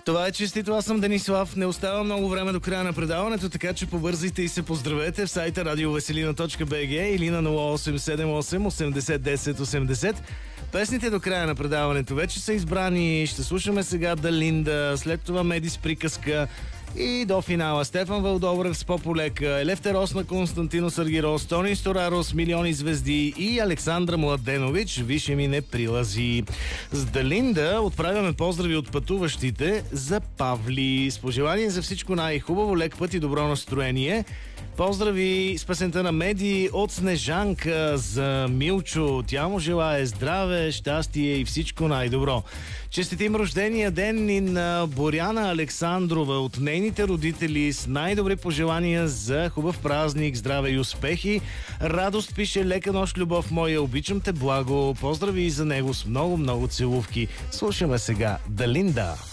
Това е честито, аз съм Денислав. Не остава много време до края на предаването, така че побързайте и се поздравете в сайта radioveselina.bg или на 0878 80 10 80. Песните до края на предаването вече са избрани. Ще слушаме сега Далинда, след това Меди с приказка и до финала Стефан Вълдобрев с Пополека, Елефтер Осна, Константинос Аргирос, Тони Сторарос, Милиони звезди и Александра Младенович, Више ми не прилази. С Далинда отправяме поздрави от пътуващите за Павли. С пожелание за всичко най-хубаво, лек път и добро настроение. Поздрави с песента на Меди от Снежанка за Милчо. Тя му желае здраве, щастие и всичко най-добро. Честитим рождения ден и на Боряна Александрова от нейните родители с най-добри пожелания за хубав празник, здраве и успехи. Радост пише: лека нощ, любов моя, обичам те благо. Поздрави и за него с много-много целувки. Слушаме сега Далинда.